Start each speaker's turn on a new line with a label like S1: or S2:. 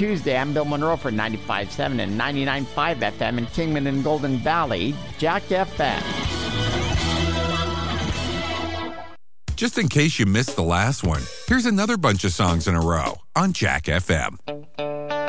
S1: Tuesday. I'm Bill Monroe for 95.7 and 99.5 FM in Kingman and Golden Valley, Jack FM.
S2: Just in case you missed the last one, here's another bunch of songs in a row on Jack FM.